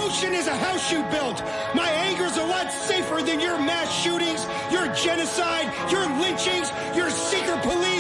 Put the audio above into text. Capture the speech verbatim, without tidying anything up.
emotion is a house you built. My anger's a lot safer than your mass shootings, your genocide, your lynchings, your secret police.